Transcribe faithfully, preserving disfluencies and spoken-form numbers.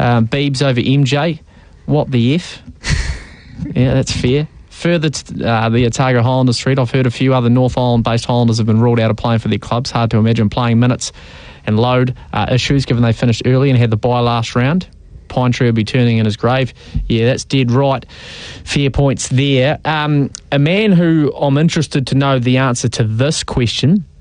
Um, Beebs over M J. What the F? Yeah, that's fair. Further to uh, the Otago Highlanders thread, I've heard a few other North Island-based Highlanders have been ruled out of playing for their clubs. Hard to imagine playing minutes and load uh, issues given they finished early and had the bye last round. Pine Tree will be turning in his grave. Yeah, that's dead right. Fair points there. Um, a man who I'm interested to know the answer to this question